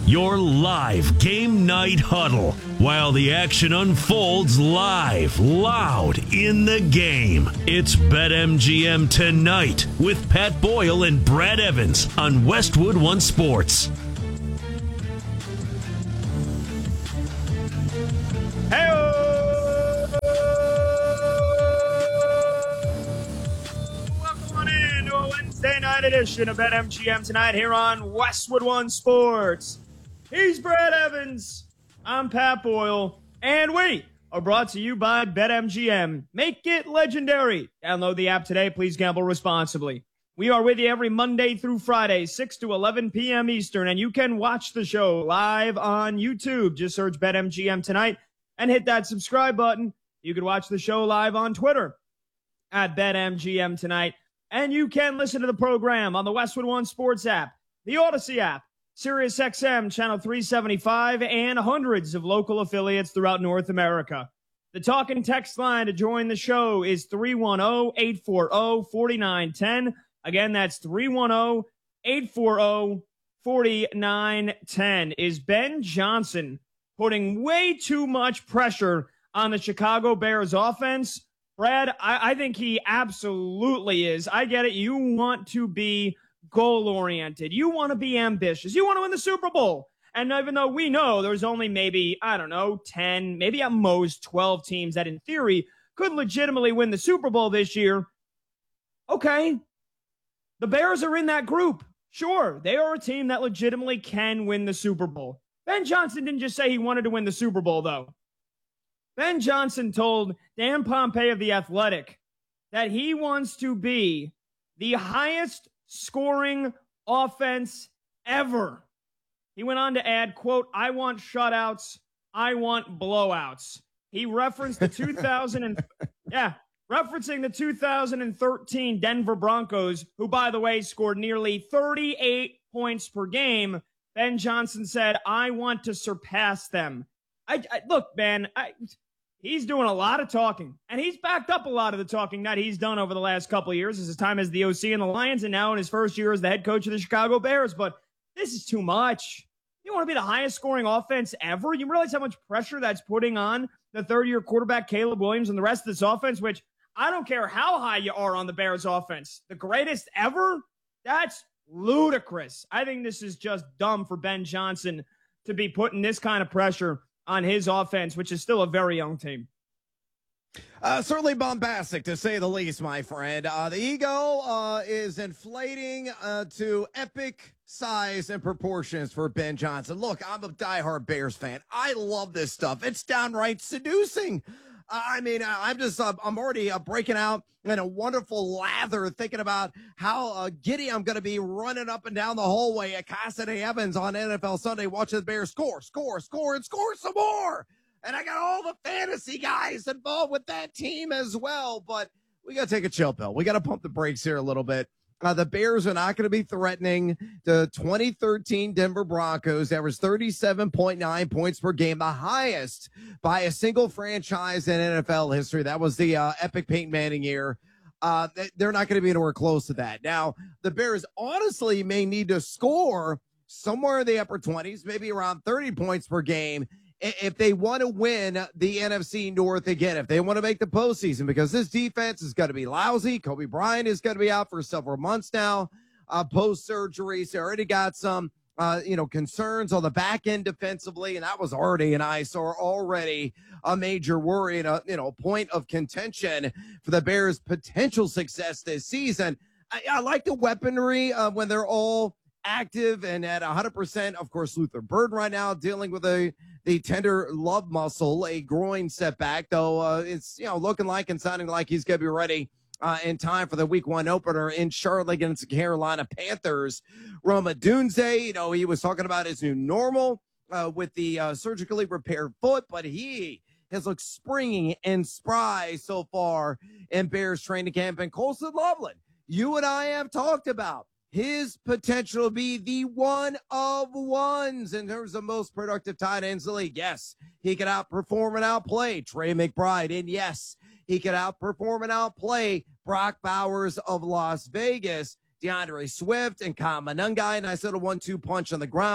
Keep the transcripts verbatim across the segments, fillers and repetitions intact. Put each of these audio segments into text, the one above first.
your live game night huddle, while the action unfolds live, loud in the game. It's BetMGM Tonight with Pat Boyle and Brad Evans on Westwood One Sports. Hey-o! Welcome on in to a Wednesday night edition of BetMGM Tonight here on Westwood One Sports. He's Brad Evans. I'm Pat Boyle. And we are brought to you by BetMGM. Make it legendary. Download the app today. Please gamble responsibly. We are with you every Monday through Friday, six to eleven p.m. Eastern. And you can watch the show live on YouTube. Just search BetMGM Tonight and hit that subscribe button. You can watch the show live on Twitter at BetMGM Tonight. And you can listen to the program on the Westwood One Sports app, the Odyssey app, SiriusXM Channel three seventy-five, and hundreds of local affiliates throughout North America. The talk and text line to join the show is three one zero, eight four zero, four nine one zero. Again, that's three one zero, eight four zero, four nine one zero. Is Ben Johnson putting way too much pressure on the Chicago Bears offense? Brad, I, I think he absolutely is. I get it. You want to be goal-oriented. You want to be ambitious. You want to win the Super Bowl. And even though we know there's only maybe, I don't know, ten, maybe at most twelve teams that in theory could legitimately win the Super Bowl this year, okay, the Bears are in that group. Sure, they are a team that legitimately can win the Super Bowl. Ben Johnson didn't just say he wanted to win the Super Bowl, though. Ben Johnson told Dan Pompei of The Athletic that he wants to be the highest scoring offense ever. He went on to add, quote, I want shutouts. I want blowouts. He referenced the two thousand and yeah, referencing the two thousand thirteen Denver Broncos, who, by the way, scored nearly thirty-eight points per game. Ben Johnson said, I want to surpass them. I, I look, man, I, he's doing a lot of talking, and he's backed up a lot of the talking that he's done over the last couple of years as his time as the O C in the Lions and now in his first year as the head coach of the Chicago Bears. But this is too much. You want to be the highest scoring offense ever? You realize how much pressure that's putting on the third-year quarterback Caleb Williams and the rest of this offense, which I don't care how high you are on the Bears offense. The greatest ever? That's ludicrous. I think this is just dumb for Ben Johnson to be putting this kind of pressure on his offense, which is still a very young team. Uh, certainly bombastic, to say the least, my friend. Uh, the ego uh, is inflating uh, to epic size and proportions for Ben Johnson. Look, I'm a diehard Bears fan. I love this stuff. It's downright seducing. Uh, I mean, I'm just, uh, I'm already uh, breaking out in a wonderful lather thinking about how uh, giddy I'm going to be running up and down the hallway at Cassidy Evans on N F L Sunday watching the Bears score, score, score, and score some more. And I got all the fantasy guys involved with that team as well. But we got to take a chill pill. We got to pump the brakes here a little bit. Uh, the Bears are not going to be threatening the twenty thirteen Denver Broncos. Averaged thirty-seven point nine points per game, the highest by a single franchise in N F L history. That was the uh, epic Peyton Manning year. Uh, they're not going to be anywhere close to that. Now, the Bears honestly may need to score somewhere in the upper twenties, maybe around thirty points per game, if they want to win the N F C North again, if they want to make the postseason, because this defense is going to be lousy. Kobe Bryant is going to be out for several months now, uh, post-surgery. So already got some, uh, you know, concerns on the back end defensively, and that was already an eyesore, already a major worry and a, you know, point of contention for the Bears' potential success this season. I, I like the weaponry uh, when they're all active and at one hundred percent. Of course, Luther Burden right now dealing with a the tender love muscle, a groin setback, though uh, it's, you know, looking like and sounding like he's going to be ready uh, in time for the week one opener in Charlotte against the Carolina Panthers. Rome Odunze, you know, he was talking about his new normal uh, with the uh, surgically repaired foot, but he has looked springy and spry so far in Bears training camp. And Colson Loveland, you and I have talked about his potential to be the one of ones in terms of most productive tight ends in the league. Yes, he could outperform and outplay Trey McBride. And yes, he could outperform and outplay Brock Bowers of Las Vegas, DeAndre Swift, and Kyle Monangai. And I said a one two punch on the ground.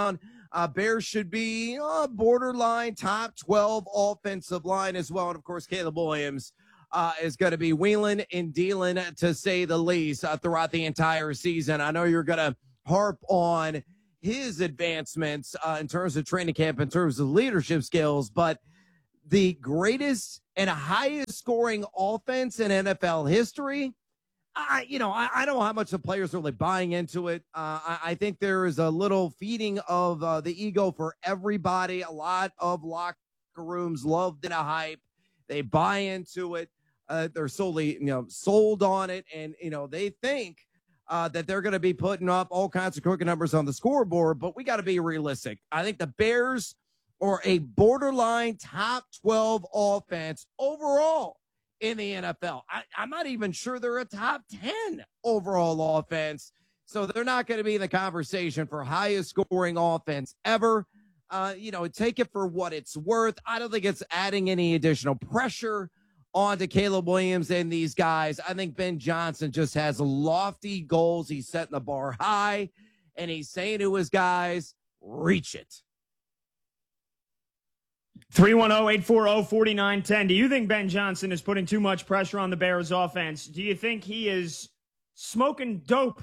Uh, Bears should be uh, borderline top twelve offensive line as well. And, of course, Caleb Williams uh, is going to be wheeling and dealing, to say the least, uh, throughout the entire season. I know you're going to harp on his advancements uh, in terms of training camp, in terms of leadership skills, but the greatest and highest scoring offense in N F L history, I, you know, I, I don't know how much the players are really buying into it. Uh, I, I think there is a little feeding of uh, the ego for everybody. A lot of locker rooms love the hype. They buy into it. Uh, they're solely, you know, sold on it. And, you know, they think uh, that they're going to be putting up all kinds of crooked numbers on the scoreboard, but we got to be realistic. I think the Bears are a borderline top twelve offense overall in the N F L. I, I'm not even sure they're a top ten overall offense. So they're not going to be in the conversation for highest scoring offense ever. Uh, you know, take it for what it's worth. I don't think it's adding any additional pressure onto Caleb Williams and these guys. I think Ben Johnson just has lofty goals. He's setting the bar high, and he's saying to his guys, reach it. three one zero, eight four zero, four nine one zero. Do you think Ben Johnson is putting too much pressure on the Bears offense? Do you think he is smoking dope,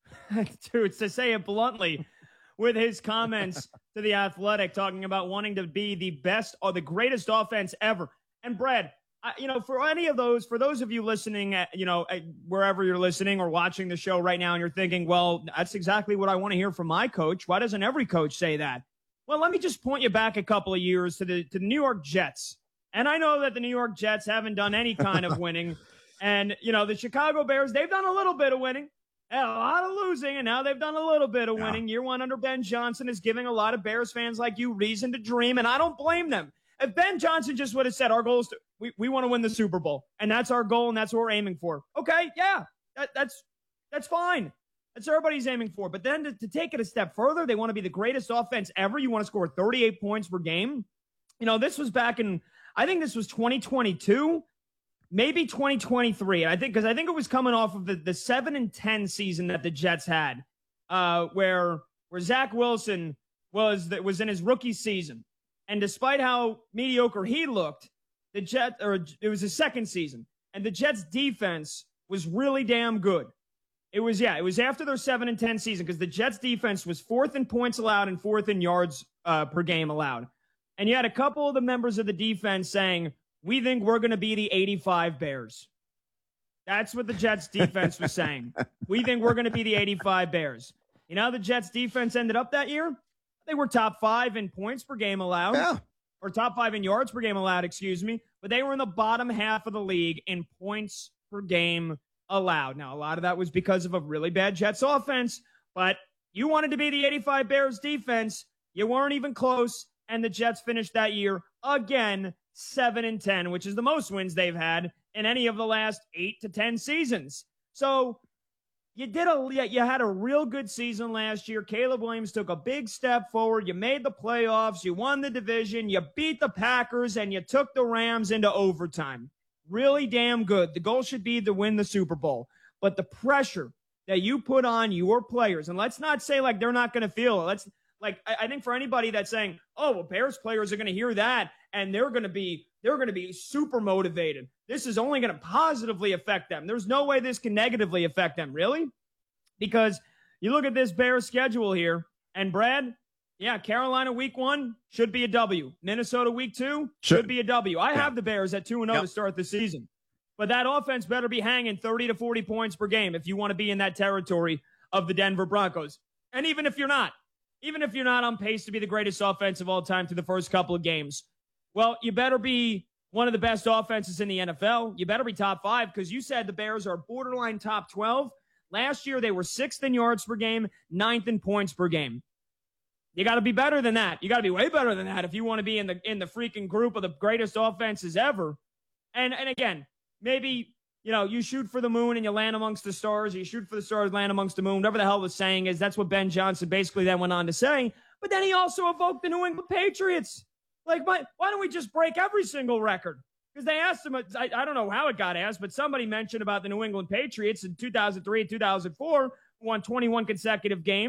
to, to say it bluntly, with his comments to The Athletic, talking about wanting to be the best or the greatest offense ever? And Brad, I, you know, for any of those, for those of you listening, at, you know, at wherever you're listening or watching the show right now, and you're thinking, well, that's exactly what I want to hear from my coach. Why doesn't every coach say that? Well, let me just point you back a couple of years to the to the New York Jets. And I know that the New York Jets haven't done any kind of winning. And, you know, the Chicago Bears, they've done a little bit of winning, a lot of losing, and now they've done a little bit of winning. Yeah. Year one under Ben Johnson is giving a lot of Bears fans like you reason to dream, and I don't blame them. If Ben Johnson just would have said, our goal is to, we, we want to win the Super Bowl, and that's our goal, and that's what we're aiming for. Okay, yeah, that, that's that's fine. That's what everybody's aiming for. But then to, to take it a step further, they want to be the greatest offense ever. You want to score thirty-eight points per game. You know, this was back in, I think this was twenty twenty-two, maybe twenty twenty-three. I think, because I think it was coming off of the, the seven and ten season that the Jets had, uh, where where Zach Wilson was that was in his rookie season. And despite how mediocre he looked, the Jets, or it was his second season, and the Jets defense was really damn good. It was, yeah, it was after their seven and ten season, because the Jets defense was fourth in points allowed and fourth in yards uh, per game allowed. And you had a couple of the members of the defense saying, we think we're going to be the eighty-five Bears. That's what the Jets defense was saying. We think we're going to be the eighty-five Bears. You know how the Jets defense ended up that year? They were top five in points per game allowed, yeah. or top five in yards per game allowed, excuse me. But they were in the bottom half of the league in points per game allowed. Now, a lot of that was because of a really bad Jets offense, but you wanted to be the eighty-five Bears defense. You weren't even close, and the Jets finished that year again seven and ten, which is the most wins they've had in any of the last eight to ten seasons. So you did a you had a real good season last year. Caleb Williams took a big step forward. You made the playoffs. You won the division. You beat the Packers, and you took the Rams into overtime. Really damn good. The goal should be to win the Super Bowl. But the pressure that you put on your players, and let's not say like they're not going to feel it. Let's like I, I think for anybody that's saying, oh, well, Bears players are going to hear that and they're going to be they're going to be super motivated. This is only going to positively affect them. There's no way this can negatively affect them, really? Because you look at this Bears schedule here, and Brad, yeah, Carolina week one should be a W. Minnesota week two should, should be a W. I yeah. have the Bears at two and oh yep. to start the season. But that offense better be hanging thirty to forty points per game if you want to be in that territory of the Denver Broncos. And even if you're not, even if you're not on pace to be the greatest offense of all time through the first couple of games, well, you better be one of the best offenses in the N F L. You better be top five, because you said the Bears are borderline top twelve. Last year, they were sixth in yards per game, ninth in points per game. You got to be better than that. You got to be way better than that if you want to be in the in the freaking group of the greatest offenses ever. And and again, maybe, you know, you shoot for the moon and you land amongst the stars. You shoot for the stars, land amongst the moon. Whatever the hell the saying is, that's what Ben Johnson basically then went on to say. But then he also evoked the New England Patriots. Like, why, why don't we just break every single record? Because they asked him, I, I don't know how it got asked, but somebody mentioned about the New England Patriots in two thousand three and two thousand four, who won twenty-one consecutive games.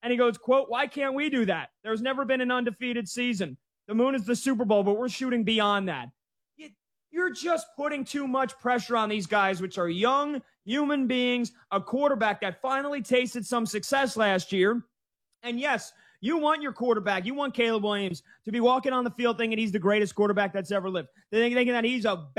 And he goes, quote, why can't we do that? There's never been an undefeated season. The moon is the Super Bowl, but we're shooting beyond that. You're just putting too much pressure on these guys, which are young human beings, a quarterback that finally tasted some success last year. And yes, you want your quarterback, you want Caleb Williams to be walking on the field thinking he's the greatest quarterback that's ever lived. They're thinking that he's a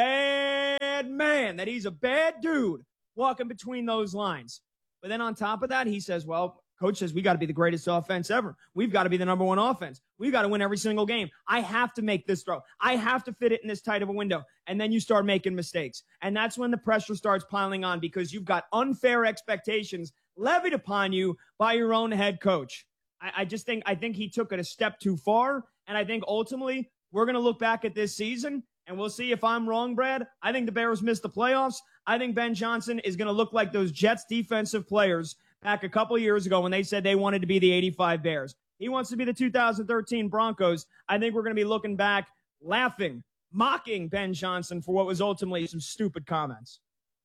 bad man, that he's a bad dude walking between those lines. But then on top of that, he says, well, coach says we got to be the greatest offense ever. We've got to be the number one offense. We've got to win every single game. I have to make this throw. I have to fit it in this tight of a window. And then you start making mistakes. And that's when the pressure starts piling on because you've got unfair expectations levied upon you by your own head coach. I, I just think I think he took it a step too far. And I think ultimately we're going to look back at this season and we'll see if I'm wrong, Brad. I think the Bears missed the playoffs. I think Ben Johnson is going to look like those Jets defensive players back a couple years ago when they said they wanted to be the eighty-five Bears. He wants to be the two thousand thirteen Broncos. I think we're going to be looking back, laughing, mocking Ben Johnson for what was ultimately some stupid comments.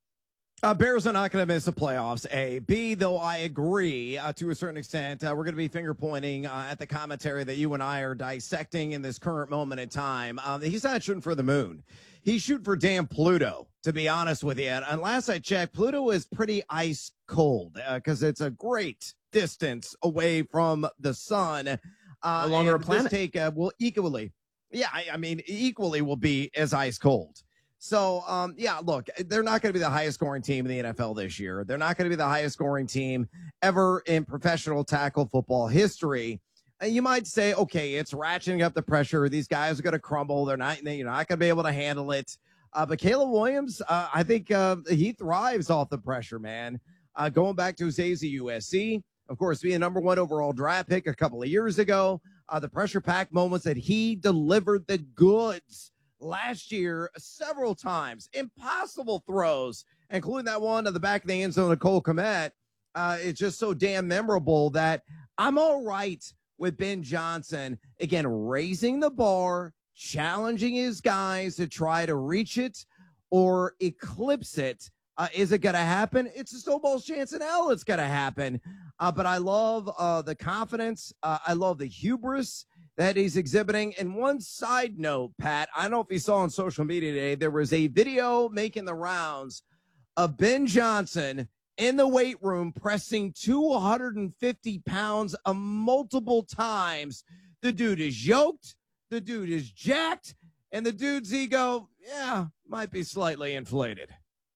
Uh, Bears are not going to miss the playoffs, A. B, though I agree uh, to a certain extent. Uh, we're going to be finger-pointing uh, at the commentary that you and I are dissecting in this current moment in time. Um, he's not shooting for the moon. He's shooting for damn Pluto, to be honest with you. And last I checked, Pluto is pretty ice cold because uh, it's a great distance away from the sun. Uh, no longer a planet. This take uh, will equally, yeah, I, I mean, equally will be as ice cold. So, um, yeah, look, they're not going to be the highest scoring team in the N F L this year. They're not going to be the highest scoring team ever in professional tackle football history. And you might say, okay, it's ratcheting up the pressure. These guys are going to crumble. They're not, you're not going to be able to handle it. Uh, but Caleb Williams, uh, I think uh, he thrives off the pressure, man. Uh, going back to his days at U S C, of course, being a number one overall draft pick a couple of years ago, uh, the pressure-packed moments that he delivered the goods last year several times, impossible throws, including that one to the back of the end zone of Cole Kmet. Uh, it's just so damn memorable that I'm all right with Ben Johnson, again, raising the bar, challenging his guys to try to reach it or eclipse it. Uh, is it going to happen? It's a snowball's chance in hell it's going to happen. Uh, but I love uh, the confidence. Uh, I love the hubris that he's exhibiting. And one side note, Pat, I don't know if you saw on social media today, there was a video making the rounds of Ben Johnson in the weight room pressing two hundred fifty pounds uh, multiple times. The dude is yoked. The dude is jacked. And the dude's ego, yeah, might be slightly inflated.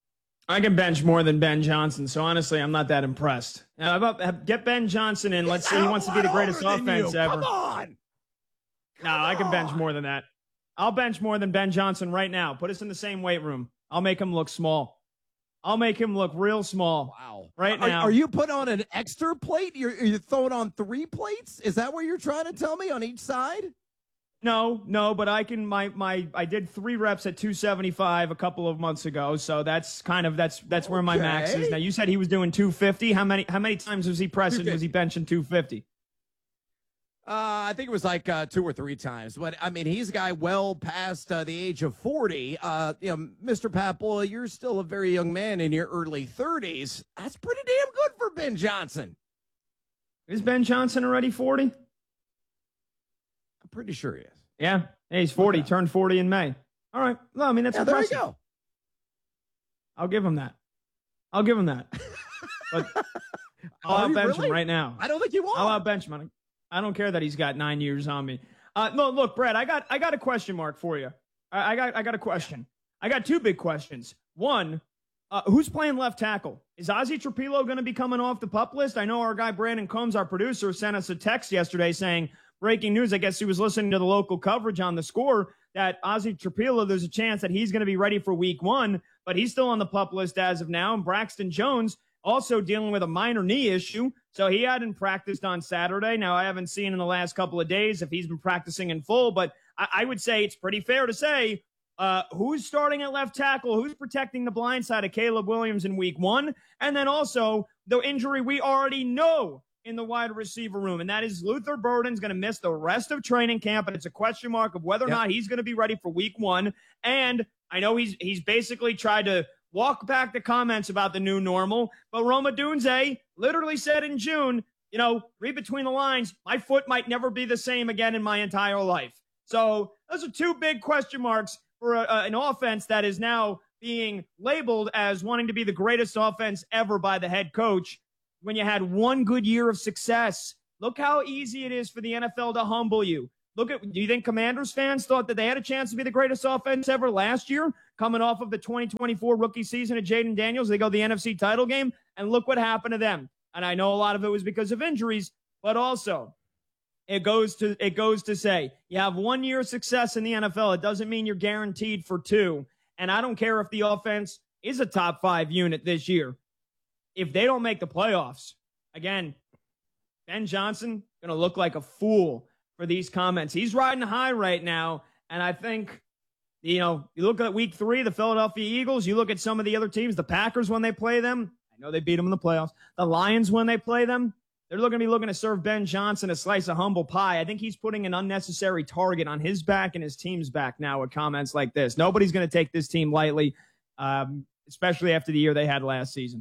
I can bench more than Ben Johnson, so honestly, I'm not that impressed. Now, about, get Ben Johnson in. Let's see. He wants to be the greatest offense ever. Come on. No, I can bench more than that. I'll bench more than Ben Johnson right now. Put us in the same weight room. I'll make him look small. I'll make him look real small. Wow. Right are, now. Are you putting on an extra plate? You're, you're throwing on three plates? Is that what you're trying to tell me on each side? No, no, but I can, my, my, I did three reps at two seventy-five a couple of months ago. So that's kind of, that's, that's where my max is. Now you said he was doing two fifty. How many, how many times was he pressing? Was he benching two fifty? Uh, I think it was like uh, two or three times. But, I mean, he's a guy well past uh, the age of forty. Uh, you know, Mister Pat Boyle, you're still a very young man in your early thirties. That's pretty damn good for Ben Johnson. Is Ben Johnson already forty? I'm pretty sure he is. Yeah. Hey, he's forty. Okay. Turned forty in May. All right. Well, I mean, that's yeah, impressive. There you go. I'll give him that. I'll give him that. But I'll outbench really? him right now. I don't think you will. I'll outbench him. I don't care that he's got nine years on me. Uh, no, look, Brad, I got I got a question mark for you. I, I got I got a question. I got two big questions. One, uh, who's playing left tackle? Is Ozzie Trapilo going to be coming off the PUP list? I know our guy Brandon Combs, our producer, sent us a text yesterday saying, breaking news, I guess he was listening to the local coverage on the Score, that Ozzie Trapilo, there's a chance that he's going to be ready for week one, but he's still on the PUP list as of now. And Braxton Jones also dealing with a minor knee issue, so he hadn't practiced on Saturday. Now, I haven't seen in the last couple of days if he's been practicing in full, but I, I would say it's pretty fair to say uh, who's starting at left tackle, who's protecting the blind side of Caleb Williams in week one, and then also the injury we already know in the wide receiver room, and that is Luther Burden's going to miss the rest of training camp, and it's a question mark of whether or yep. not he's going to be ready for week one. And I know he's he's basically tried to walk back the comments about the new normal, but Roma Dunze literally said in June, you know, read between the lines, my foot might never be the same again in my entire life. So those are two big question marks for a, a, an offense that is now being labeled as wanting to be the greatest offense ever by the head coach when you had one good year of success. Look how easy it is for the N F L to humble you. Look at, do you think Commanders fans thought that they had a chance to be the greatest offense ever last year, coming off of the twenty twenty-four rookie season of Jaden Daniels? They go the N F C title game, and look what happened to them. And I know a lot of it was because of injuries, but also it goes to it goes to say you have one year of success in the N F L. It doesn't mean you're guaranteed for two. And I don't care if the offense is a top five unit this year. If they don't make the playoffs, again, Ben Johnson going to look like a fool for these comments. He's riding high right now, and I think, you know, you look at week three, the Philadelphia Eagles, you look at some of the other teams, the Packers when they play them, I know they beat them in the playoffs. The Lions when they play them, they're going to be looking to serve Ben Johnson a slice of humble pie. I think he's putting an unnecessary target on his back and his team's back now with comments like this. Nobody's going to take this team lightly, um, especially after the year they had last season.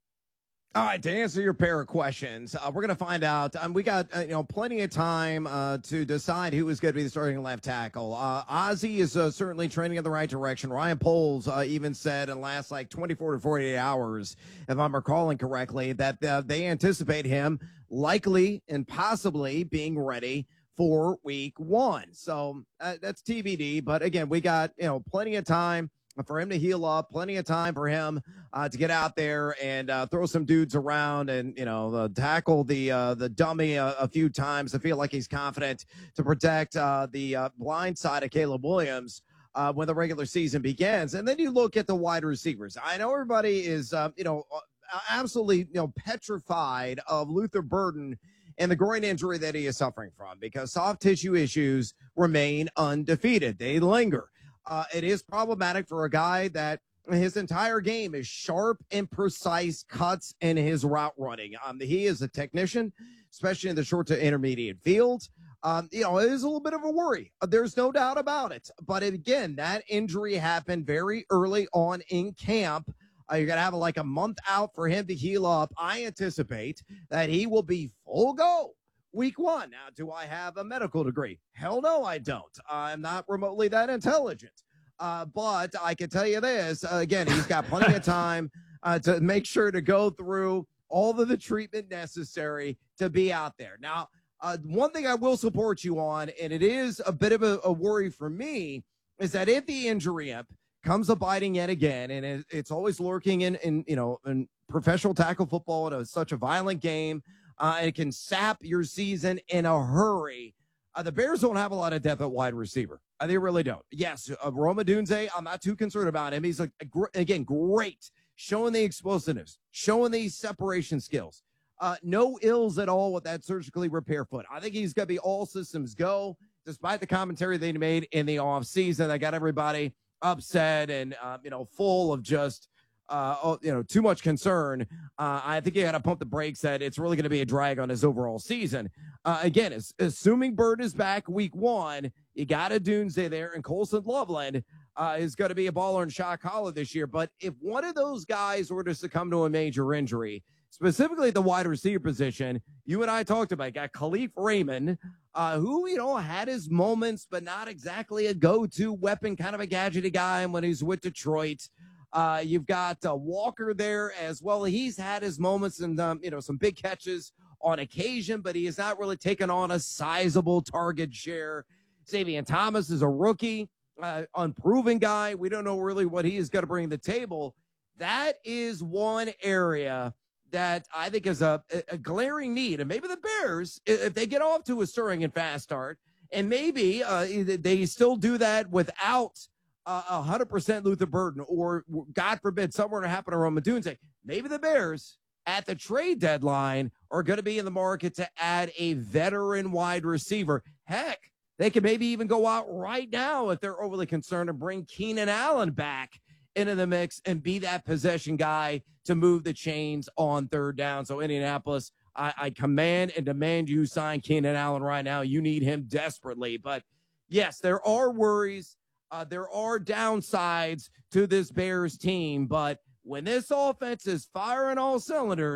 All right, to answer your pair of questions, uh, we're going to find out. Um, we got uh, you know plenty of time uh, to decide who is going to be the starting left tackle. Uh, Ozzie is uh, certainly trending in the right direction. Ryan Poles uh, even said in the last like twenty-four to forty-eight hours, if I'm recalling correctly, that uh, they anticipate him likely and possibly being ready for week one. So uh, that's T B D. But again, we got you know plenty of time for him to heal up, plenty of time for him uh, to get out there and uh, throw some dudes around and, you know, uh, tackle the uh, the dummy a, a few times. I feel like he's confident to protect uh, the uh, blind side of Caleb Williams uh, when the regular season begins. And then you look at the wide receivers. I know everybody is, uh, you know, absolutely, you know, petrified of Luther Burden and the groin injury that he is suffering from because soft tissue issues remain undefeated. They linger. Uh, it is problematic for a guy that his entire game is sharp and precise cuts in his route running. Um, he is a technician, especially in the short to intermediate field. Um, you know, it is a little bit of a worry. There's no doubt about it. But again, that injury happened very early on in camp. Uh, you're going to have like a month out for him to heal up. I anticipate that he will be full go week one. Now, do I have a medical degree? Hell no, I don't. I'm not remotely that intelligent. Uh, but I can tell you this, uh, again, he's got plenty of time uh, to make sure to go through all of the treatment necessary to be out there. Now, uh, one thing I will support you on, and it is a bit of a, a worry for me, is that if the injury up comes a biting yet again, and it, it's always lurking in, in, you know, in professional tackle football, in a, such a violent game, Uh, and it can sap your season in a hurry. Uh, the Bears don't have a lot of depth at wide receiver. Uh, they really don't. Yes, uh, Rome Odunze, I'm not too concerned about him. He's, like, a gr- again, great, showing the explosiveness, showing the separation skills. Uh, no ills at all with that surgically repair foot. I think he's going to be all systems go, despite the commentary they made in the offseason. That got everybody upset and, uh, you know, full of just, Uh, you know, too much concern. Uh, I think you got to pump the brakes that it's really going to be a drag on his overall season. Uh, again, as, assuming Bird is back week one, you got a Dunze there, and Colson Loveland uh, is going to be a baller in shot collar this year. But if one of those guys were to succumb to a major injury, specifically the wide receiver position, you and I talked about, got Khalif Raymond, uh, who, you know, had his moments, but not exactly a go-to weapon, kind of a gadgety guy when he's with Detroit. Uh, you've got uh, Walker there as well. He's had his moments and, um, you know, some big catches on occasion, but he has not really taken on a sizable target share. Xavier Thomas is a rookie, uh, unproven guy. We don't know really what he is going to bring to the table. That is one area that I think is a, a glaring need. And maybe the Bears, if they get off to a stirring and fast start, and maybe uh, they still do that without a uh, hundred percent Luther Burden, or God forbid, somewhere to happen to Rome Odunze. Maybe the Bears at the trade deadline are going to be in the market to add a veteran wide receiver. Heck, they could maybe even go out right now if they're overly concerned and bring Keenan Allen back into the mix and be that possession guy to move the chains on third down. So Indianapolis, I, I command and demand you sign Keenan Allen right now. You need him desperately. But yes, there are worries. Uh, there are downsides to this Bears team, but when this offense is firing all cylinders,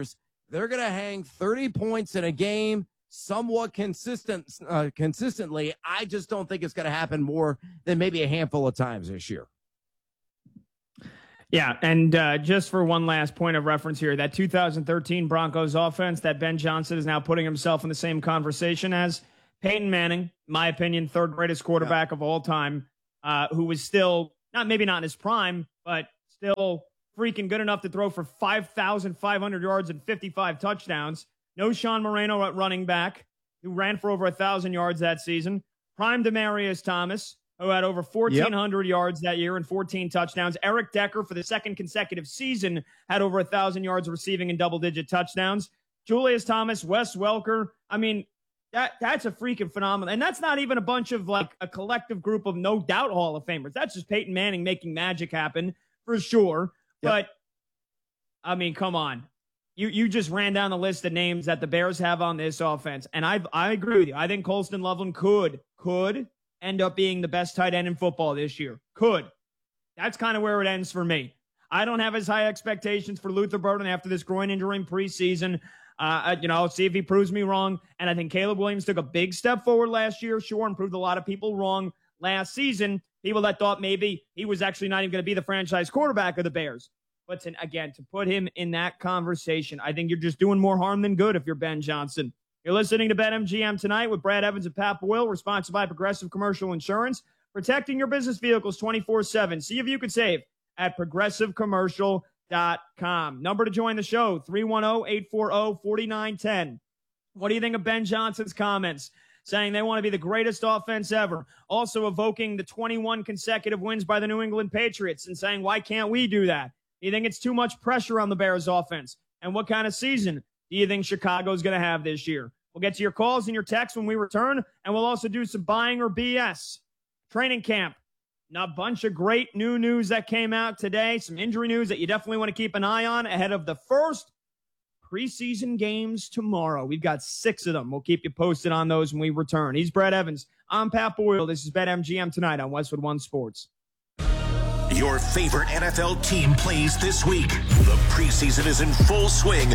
they're going to hang thirty points in a game somewhat consistent, uh, consistently. I just don't think it's going to happen more than maybe a handful of times this year. Yeah, and uh, just for one last point of reference here, that two thousand thirteen Broncos offense that Ben Johnson is now putting himself in the same conversation as Peyton Manning, my opinion, third greatest quarterback yeah. of all time, uh, who was still, not maybe not in his prime, but still freaking good enough to throw for five thousand five hundred yards and fifty-five touchdowns. No Sean Moreno at running back, who ran for over one thousand yards that season. Prime Demaryius Thomas, who had over fourteen hundred yep. yards that year and fourteen touchdowns. Eric Decker, for the second consecutive season, had over one thousand yards receiving and double-digit touchdowns. Julius Thomas, Wes Welker. I mean, that that's a freaking phenomenon. And that's not even a bunch of, like, a collective group of no doubt Hall of Famers. That's just Peyton Manning making magic happen, for sure. Yep. But, I mean, come on. You you just ran down the list of names that the Bears have on this offense. And I I agree with you. I think Colston Loveland could, could end up being the best tight end in football this year. Could. That's kind of where it ends for me. I don't have as high expectations for Luther Burden after this groin injury in preseason. Uh, you know, see if he proves me wrong. And I think Caleb Williams took a big step forward last year, sure, and proved a lot of people wrong last season. People that thought maybe he was actually not even going to be the franchise quarterback of the Bears. But to, again, to put him in that conversation, I think you're just doing more harm than good if you're Ben Johnson. You're listening to BetMGM Tonight with Brad Evans and Pat Boyle. We're sponsored by Progressive Commercial Insurance, protecting your business vehicles twenty-four seven. See if you could save at progressive commercial dot com. Number to join the show, three one zero, eight four zero, four nine one zero. What do you think of Ben Johnson's comments, saying they want to be the greatest offense ever, also evoking the twenty-one consecutive wins by the New England Patriots and saying, why can't we do that? Do you think it's too much pressure on the Bears offense? And what kind of season do you think Chicago's going to have this year? We'll get to your calls and your texts when we return, and we'll also do some buying or B S. Training camp. Now, a bunch of great new news that came out today, some injury news that you definitely want to keep an eye on ahead of the first preseason games tomorrow. We've got six of them. We'll keep you posted on those when we return. He's Brad Evans. I'm Pat Boyle. This is BetMGM Tonight on Westwood One Sports. Your favorite N F L team plays this week. The preseason is in full swing,